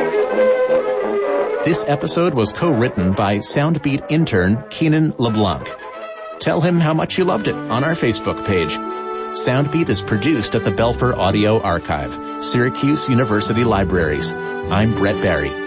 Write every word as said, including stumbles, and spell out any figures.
This episode was co-written by Soundbeat intern Keenan LeBlanc. Tell him how much you loved it on our Facebook page. Soundbeat is produced at the Belfer Audio Archive, Syracuse University Libraries. I'm Brett Barry.